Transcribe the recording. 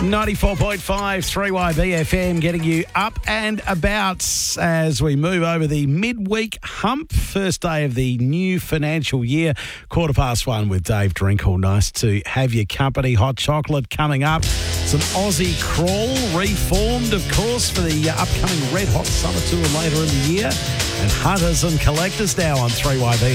94.5 3YB FM getting you up and about as we move over the midweek hump. First day of the new financial year. 1:15 with Dave Drinkle. Nice to have your company. Hot chocolate coming up. Some Aussie Crawl reformed, of course, for the upcoming Red Hot Summer Tour later in the year. And Hunters and Collectors now on 3YB.